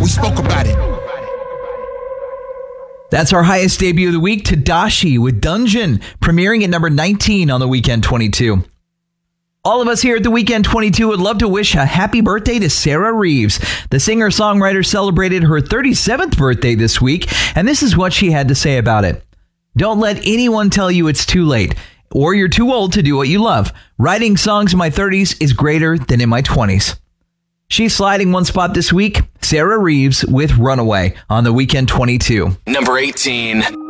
spoke about it. That's our highest debut of the week, Tadashi with Dungeon, premiering at number 19 on the Weekend 22. All of us here at the Weekend 22 would love to wish a happy birthday to Sarah Reeves. The singer-songwriter celebrated her 37th birthday this week, and this is what she had to say about it. Don't let anyone tell you it's too late, or you're too old to do what you love. Writing songs in my 30s is greater than in my 20s. She's sliding one spot this week, Sarah Reeves with Runaway on the Weekend 22. Number 18.